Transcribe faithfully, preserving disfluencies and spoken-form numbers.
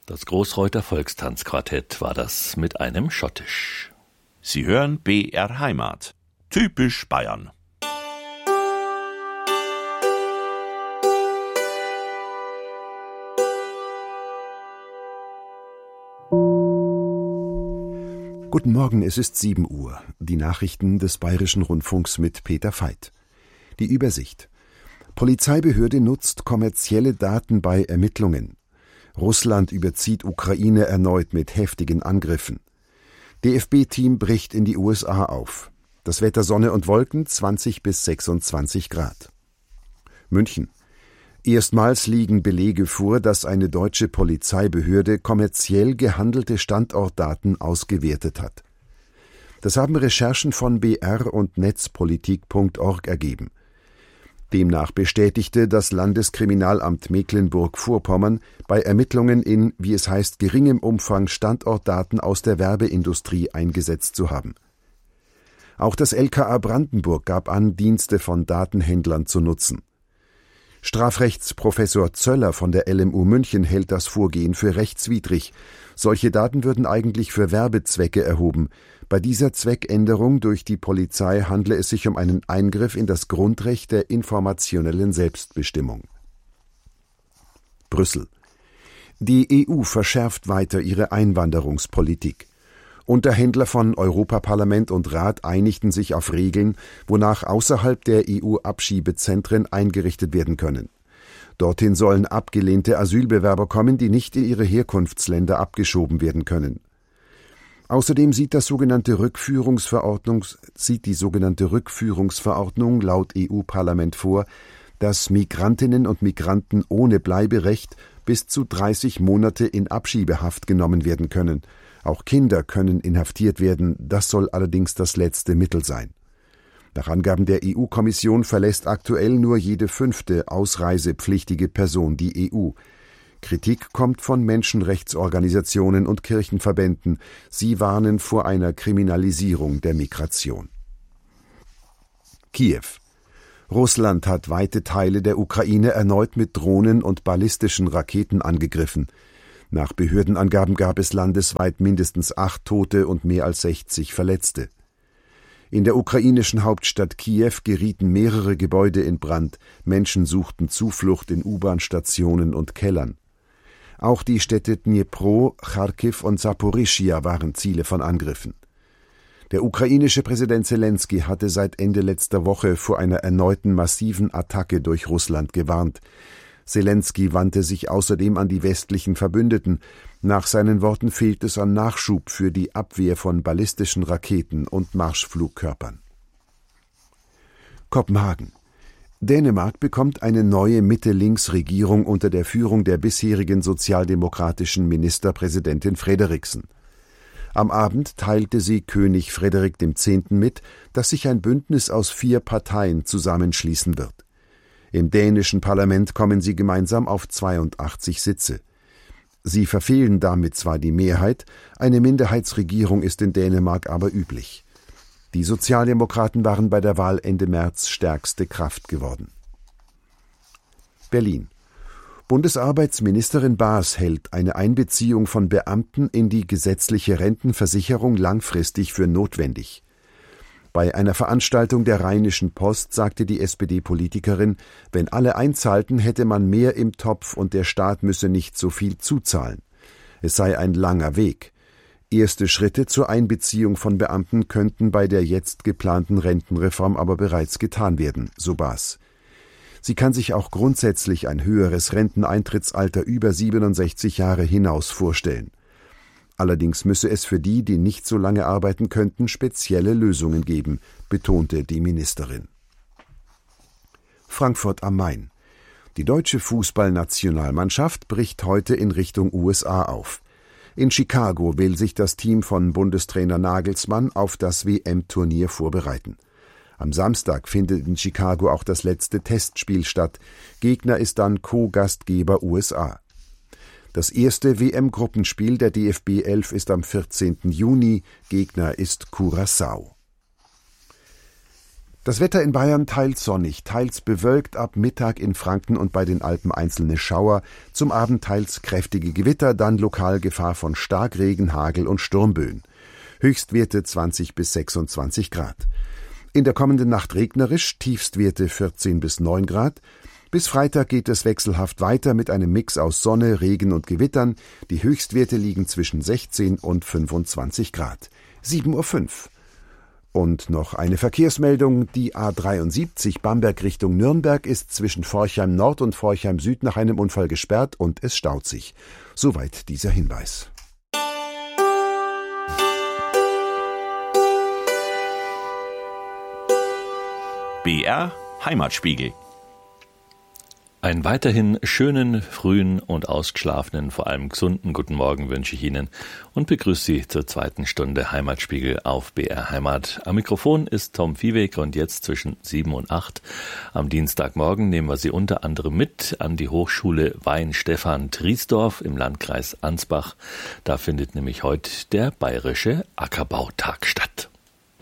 Das Großreuther Volkstanzquartett war das mit einem Schottisch. Sie hören B R Heimat. Typisch Bayern. Guten Morgen, es ist sieben Uhr. Die Nachrichten des Bayerischen Rundfunks mit Peter Veit. Die Übersicht. Polizeibehörde nutzt kommerzielle Daten bei Ermittlungen. Russland überzieht Ukraine erneut mit heftigen Angriffen. D F B-Team bricht in die U S A auf. Das Wetter Sonne und Wolken, zwanzig bis sechsundzwanzig Grad. München. Erstmals liegen Belege vor, dass eine deutsche Polizeibehörde kommerziell gehandelte Standortdaten ausgewertet hat. Das haben Recherchen von B R und netzpolitik punkt org ergeben. Demnach bestätigte das Landeskriminalamt Mecklenburg-Vorpommern bei Ermittlungen in, wie es heißt, geringem Umfang Standortdaten aus der Werbeindustrie eingesetzt zu haben. Auch das L K A Brandenburg gab an, Dienste von Datenhändlern zu nutzen. Strafrechtsprofessor Zöller von der L M U München hält das Vorgehen für rechtswidrig. Solche Daten würden eigentlich für Werbezwecke erhoben. Bei dieser Zweckänderung durch die Polizei handle es sich um einen Eingriff in das Grundrecht der informationellen Selbstbestimmung. Brüssel. Die E U verschärft weiter ihre Einwanderungspolitik. Unterhändler von Europaparlament und Rat einigten sich auf Regeln, wonach außerhalb der E U Abschiebezentren eingerichtet werden können. Dorthin sollen abgelehnte Asylbewerber kommen, die nicht in ihre Herkunftsländer abgeschoben werden können. Außerdem sieht das sogenannte Rückführungsverordnung, sieht die sogenannte Rückführungsverordnung laut E U-Parlament vor, dass Migrantinnen und Migranten ohne Bleiberecht bis zu dreißig Monate in Abschiebehaft genommen werden können. Auch Kinder können inhaftiert werden, das soll allerdings das letzte Mittel sein. Nach Angaben der E U-Kommission verlässt aktuell nur jede fünfte ausreisepflichtige Person die E U. Kritik kommt von Menschenrechtsorganisationen und Kirchenverbänden. Sie warnen vor einer Kriminalisierung der Migration. Kiew. Russland hat weite Teile der Ukraine erneut mit Drohnen und ballistischen Raketen angegriffen. Nach Behördenangaben gab es landesweit mindestens acht Tote und mehr als sechzig Verletzte. In der ukrainischen Hauptstadt Kiew gerieten mehrere Gebäude in Brand. Menschen suchten Zuflucht in U-Bahn-Stationen und Kellern. Auch die Städte Dnipro, Charkiw und Saporischschja waren Ziele von Angriffen. Der ukrainische Präsident Selenskyj hatte seit Ende letzter Woche vor einer erneuten massiven Attacke durch Russland gewarnt. Selenskyj wandte sich außerdem an die westlichen Verbündeten. Nach seinen Worten fehlt es an Nachschub für die Abwehr von ballistischen Raketen und Marschflugkörpern. Kopenhagen. Dänemark bekommt eine neue Mitte-Links-Regierung unter der Führung der bisherigen sozialdemokratischen Ministerpräsidentin Frederiksen. Am Abend teilte sie König Frederik der Zehnte mit, dass sich ein Bündnis aus vier Parteien zusammenschließen wird. Im dänischen Parlament kommen sie gemeinsam auf zweiundachtzig Sitze. Sie verfehlen damit zwar die Mehrheit, eine Minderheitsregierung ist in Dänemark aber üblich. Die Sozialdemokraten waren bei der Wahl Ende März stärkste Kraft geworden. Berlin. Bundesarbeitsministerin Baas hält eine Einbeziehung von Beamten in die gesetzliche Rentenversicherung langfristig für notwendig. Bei einer Veranstaltung der Rheinischen Post sagte die S P D-Politikerin, wenn alle einzahlten, hätte man mehr im Topf und der Staat müsse nicht so viel zuzahlen. Es sei ein langer Weg. Erste Schritte zur Einbeziehung von Beamten könnten bei der jetzt geplanten Rentenreform aber bereits getan werden, so Baas. Sie kann sich auch grundsätzlich ein höheres Renteneintrittsalter über siebenundsechzig Jahre hinaus vorstellen. Allerdings müsse es für die, die nicht so lange arbeiten könnten, spezielle Lösungen geben, betonte die Ministerin. Frankfurt am Main. Die deutsche Fußballnationalmannschaft bricht heute in Richtung U S A auf. In Chicago will sich das Team von Bundestrainer Nagelsmann auf das W M-Turnier vorbereiten. Am Samstag findet in Chicago auch das letzte Testspiel statt. Gegner ist dann Co-Gastgeber U S A. Das erste W M-Gruppenspiel der D F B elf ist am vierzehnten Juni. Gegner ist Curaçao. Das Wetter in Bayern teils sonnig, teils bewölkt, ab Mittag in Franken und bei den Alpen einzelne Schauer, zum Abend teils kräftige Gewitter, dann lokal Gefahr von Starkregen, Hagel und Sturmböen. Höchstwerte zwanzig bis sechsundzwanzig Grad. In der kommenden Nacht regnerisch, Tiefstwerte vierzehn bis neun Grad. Bis Freitag geht es wechselhaft weiter mit einem Mix aus Sonne, Regen und Gewittern. Die Höchstwerte liegen zwischen sechzehn und fünfundzwanzig Grad. sieben Uhr fünf. Und noch eine Verkehrsmeldung. Die A dreiundsiebzig Bamberg Richtung Nürnberg ist zwischen Forchheim Nord und Forchheim Süd nach einem Unfall gesperrt und es staut sich. Soweit dieser Hinweis. B R Heimatspiegel. Einen weiterhin schönen, frühen und ausgeschlafenen, vor allem gesunden guten Morgen wünsche ich Ihnen und begrüße Sie zur zweiten Stunde Heimatspiegel auf B R Heimat. Am Mikrofon ist Tom Viehweg und jetzt zwischen sieben und acht am Dienstagmorgen nehmen wir Sie unter anderem mit an die Hochschule Weihenstephan-Triesdorf im Landkreis Ansbach. Da findet nämlich heute der Bayerische Ackerbautag statt.